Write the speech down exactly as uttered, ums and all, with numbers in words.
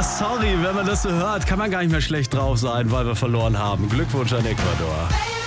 sorry, wenn man das so hört, kann man gar nicht mehr schlecht drauf sein, weil wir verloren haben. Glückwunsch an Ecuador.